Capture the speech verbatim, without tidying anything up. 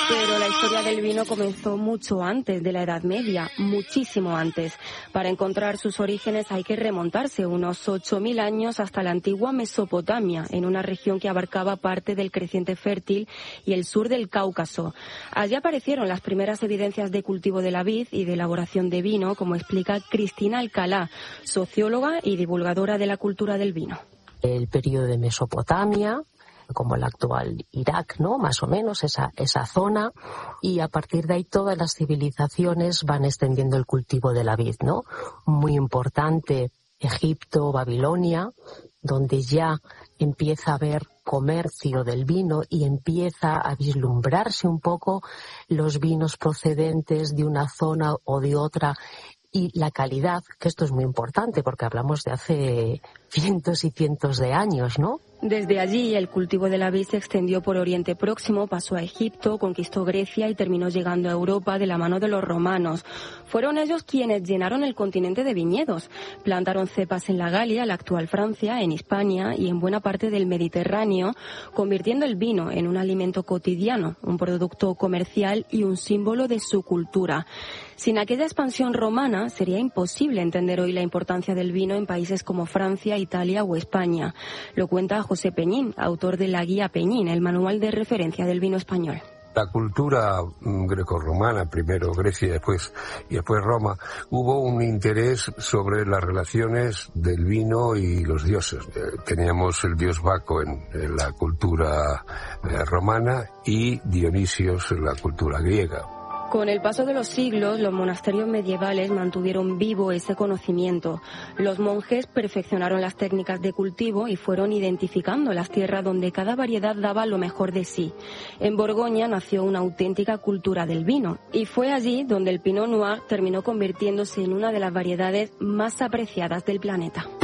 Pero la historia del vino comenzó mucho antes de la Edad Media, muchísimo antes. Para encontrar sus orígenes hay que remontarse unos ocho mil años hasta la antigua Mesopotamia, en una región que abarcaba parte del creciente fértil y el sur del Cáucaso. Allí aparecieron las primeras evidencias de cultivo de la vid y de elaboración de vino, como explica Cristina Alcalá, socióloga y divulgadora de la cultura del vino. El periodo de Mesopotamia, como el actual Irak, ¿no? Más o menos, esa, esa zona, y a partir de ahí todas las civilizaciones van extendiendo el cultivo de la vid, ¿no? Muy importante, Egipto, Babilonia, donde ya empieza a haber comercio del vino y empieza a vislumbrarse un poco los vinos procedentes de una zona o de otra, y la calidad, que esto es muy importante porque hablamos de hace cientos y cientos de años, ¿no? Desde allí, el cultivo de la vid se extendió por Oriente Próximo, pasó a Egipto, conquistó Grecia y terminó llegando a Europa de la mano de los romanos. Fueron ellos quienes llenaron el continente de viñedos. Plantaron cepas en la Galia, la actual Francia, en Hispania y en buena parte del Mediterráneo, convirtiendo el vino en un alimento cotidiano, un producto comercial y un símbolo de su cultura. Sin aquella expansión romana, sería imposible entender hoy la importancia del vino en países como Francia, Italia o España. Lo cuenta José Peñín, autor de la Guía Peñín, el manual de referencia del vino español. La cultura grecorromana, primero Grecia y después, y después Roma, hubo un interés sobre las relaciones del vino y los dioses. Teníamos el dios Baco en, en la cultura romana y Dionisios en la cultura griega. Con el paso de los siglos, los monasterios medievales mantuvieron vivo ese conocimiento. Los monjes perfeccionaron las técnicas de cultivo y fueron identificando las tierras donde cada variedad daba lo mejor de sí. En Borgoña nació una auténtica cultura del vino y fue allí donde el Pinot Noir terminó convirtiéndose en una de las variedades más apreciadas del planeta.